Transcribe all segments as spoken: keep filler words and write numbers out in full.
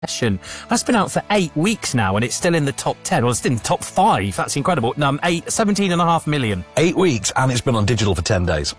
Obsession. That's been out for eight weeks now, and it's still in the top ten. Well, it's in the top five. That's incredible. Um, eight, seventeen and a half million. Eight weeks, and it's been on digital for ten days.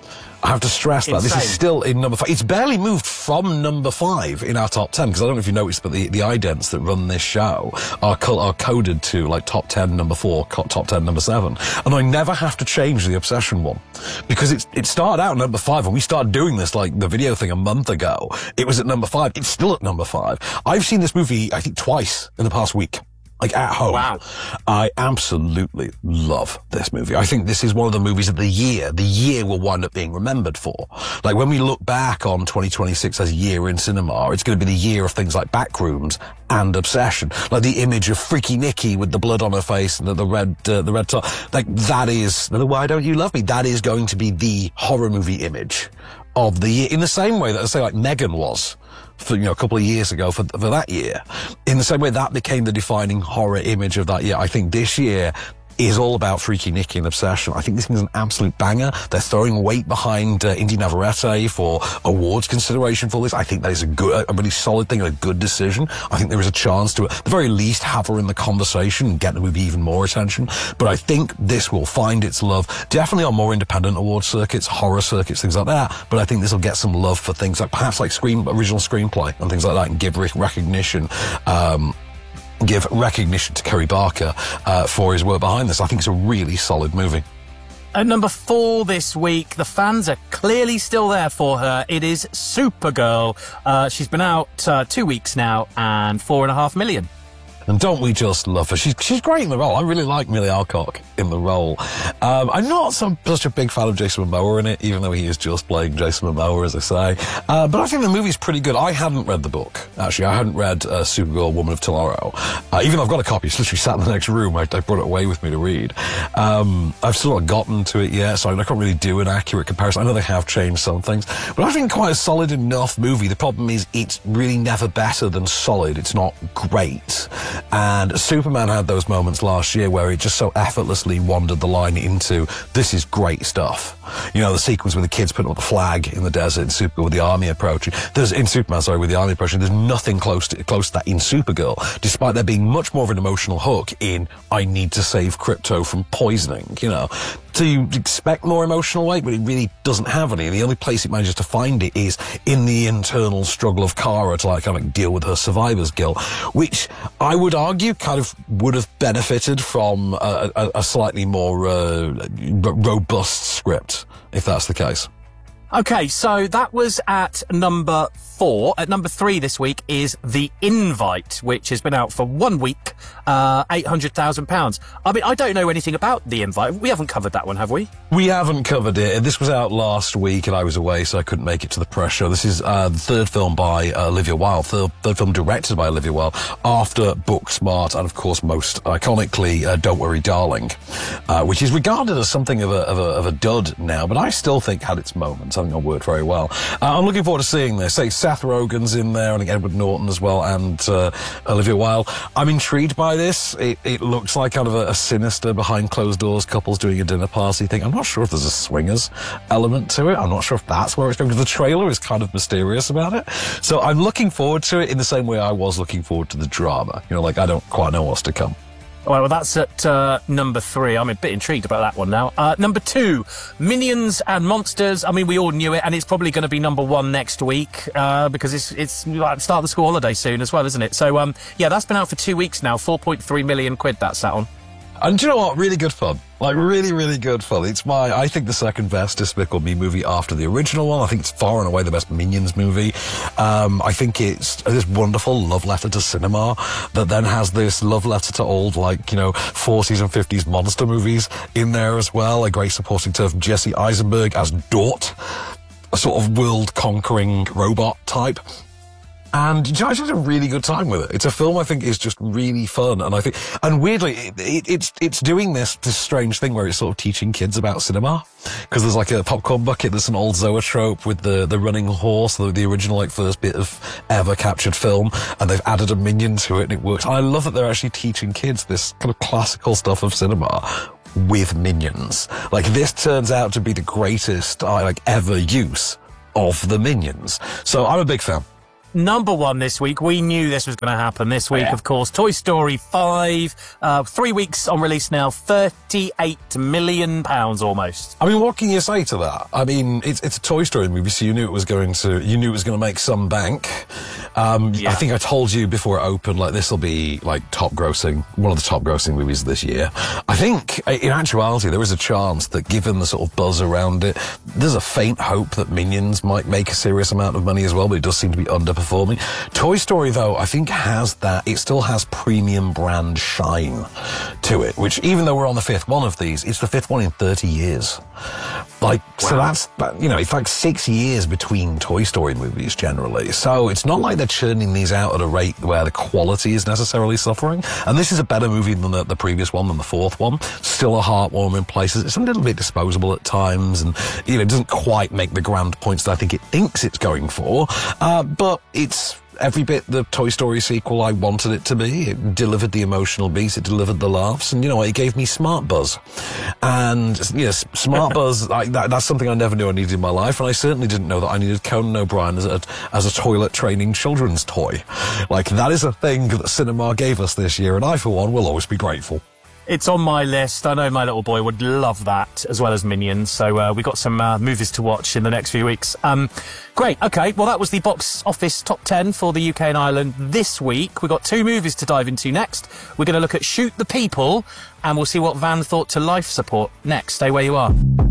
I have to stress that. Insane. This is still in number five. It's barely moved from number five in our top ten, because I don't know if you noticed, but the, the idents that run this show are, co- are coded to, like, top ten, number four, co- top ten, number seven. And I never have to change the Obsession one, because it's, it started out number five. When we started doing this, like, the video thing a month ago, it was at number five. It's still at number five. I've seen this movie, I think, twice in the past week. Like, at home. Wow. I absolutely love this movie. I think this is one of the movies of the year. The year will wind up being remembered for. Like, when we look back on twenty twenty-six as a year in cinema, it's going to be the year of things like Backrooms and Obsession. Like, the image of Freaky Nikki with the blood on her face and the, the red, uh, the red top. Like, that is, the Why Don't You Love Me? That is going to be the horror movie image of the year. In the same way that, I say, like, Megan was. For, you know, a couple of years ago for, for that year. In the same way that became the defining horror image of that year, I think this year is all about Freaky Nikki and Obsession. I think this thing's an absolute banger. They're throwing weight behind uh, Indy Navarrete for awards consideration for this. I think that is a good, a really solid thing and a good decision. I think there is a chance to, at the very least, have her in the conversation and get the movie even more attention. But I think this will find its love, definitely on more independent award circuits, horror circuits, things like that. But I think this will get some love for things like, perhaps like screen, original screenplay and things like that, and give recognition, um, give recognition to Kerry Barker uh, for his work behind this. I think it's a really solid movie. At number four this week, the fans are clearly still there for her. It is Supergirl. Uh, she's been out uh, two weeks now and four and a half million. And don't we just love her? She's she's great in the role. I really like Millie Alcock in the role. Um, I'm not so, such a big fan of Jason Momoa in it, even though he is just playing Jason Momoa, as I say. Uh, but I think the movie's pretty good. I hadn't read the book, actually. I hadn't read uh, Supergirl, Woman of Tomorrow. Uh, even though I've got a copy, it's literally sat in the next room. I, I brought it away with me to read. Um, I've still not gotten to it yet, so I can't really do an accurate comparison. I know they have changed some things, but I think quite a solid enough movie. The problem is it's really never better than solid. It's not great. And Superman had those moments last year where it just so effortlessly wandered the line into, this is great stuff. You know, the sequence with the kids putting up the flag in the desert in Super with the army approaching. There's, in Superman, sorry, with the army approaching, there's nothing close to, close to that in Supergirl, despite there being much more of an emotional hook in, I need to save Krypto from poisoning, you know. So you expect more emotional weight, but it really doesn't have any. And the only place it manages to find it is in the internal struggle of Kara to, like, kind of deal with her survivor's guilt, which I would argue kind of would have benefited from a, a, a slightly more uh, robust script, if that's the case. Okay, so that was at number four. At number three this week is The Invite, which has been out for one week, uh, eight hundred thousand pounds. I mean, I don't know anything about The Invite. We haven't covered that one, have we? We haven't covered it. This was out last week and I was away, so I couldn't make it to the press show. This is uh, the third film by uh, Olivia Wilde, third, third film directed by Olivia Wilde, after Booksmart and, of course, most iconically, uh, Don't Worry, Darling, uh, which is regarded as something of a, of, a, of a dud now, but I still think had its moments. I think it'll work very well. Uh, I'm looking forward to seeing this. Say Seth Rogen's in there, and I think Edward Norton as well, and uh, Olivia Wilde. I'm intrigued by this. It, it looks like kind of a, a sinister, behind closed doors, couples doing a dinner party thing. I'm not sure if there's a swingers element to it. I'm not sure if that's where it's going, because the trailer is kind of mysterious about it. So I'm looking forward to it in the same way I was looking forward to the drama. You know, like, I don't quite know what's to come. Well, that's at uh, number three. I'm a bit intrigued about that one now. Uh, number two, Minions and Monsters. I mean, we all knew it, and it's probably going to be number one next week uh, because it's it's like start of the school holiday soon as well, isn't it? So, um, yeah, that's been out for two weeks now. four point three million quid that's sat on. And do you know what? Really good fun. Like, really, really good fun. It's my, I think, the second best Despicable Me movie after the original one. I think it's far and away the best Minions movie. Um, I think it's this wonderful love letter to cinema that then has this love letter to old, like, you know, forties and fifties monster movies in there as well. A great supporting turf, Jesse Eisenberg as Dort, a sort of world-conquering robot type. And you know, I just had a really good time with it. It's a film I think is just really fun, and I think, and weirdly, it, it, it's it's doing this this strange thing where it's sort of teaching kids about cinema, because there's like a popcorn bucket. There's an old zoetrope with the the running horse, the, the original like first bit of ever captured film, and they've added a minion to it, and it works. And I love that they're actually teaching kids this kind of classical stuff of cinema with minions. Like, this turns out to be the greatest uh, like ever use of the minions. So I'm a big fan. number one this week. We knew this was going to happen this week, Yeah. of course. Toy Story five, uh, three weeks on release now, thirty-eight million pounds almost. I mean, what can you say to that? I mean, it's it's a Toy Story movie, so you knew it was going to you knew it was going to make some bank. Um, Yeah. I think I told you before it opened, like, this will be like top grossing, one of the top grossing movies this year. I think, in actuality, there is a chance that, given the sort of buzz around it, there's a faint hope that Minions might make a serious amount of money as well, but it does seem to be underperforming. Toy Story, though, I think has that, it still has premium brand shine to it, which, even though we're on the fifth one of these, it's the fifth one in thirty years. Like, so that's, you know, it's like six years between Toy Story movies generally. So it's not like they're churning these out at a rate where the quality is necessarily suffering. And this is a better movie than the, the previous one, than the fourth one. Still a heartwarming in places. It's a little bit disposable at times, and, you know, it doesn't quite make the grand points that I think it thinks it's going for. Uh, but it's every bit the Toy Story sequel I wanted it to be. It delivered the emotional beats, it delivered the laughs, and, you know what, it gave me Smart Buzz. And, yes, Smart Buzz, I, that, that's something I never knew I needed in my life, and I certainly didn't know that I needed Conan O'Brien as a, as a toilet training children's toy. Like, that is a thing that cinema gave us this year, and I, for one, will always be grateful. It's on my list. I know my little boy would love that, as well as Minions. So uh, we've got some uh, movies to watch in the next few weeks. Um, great. Okay, well, that was the box office top ten for the U K and Ireland this week. We've got two movies to dive into next. We're going to look at Shoot the People, and we'll see what Van thought to life support next. Stay where you are.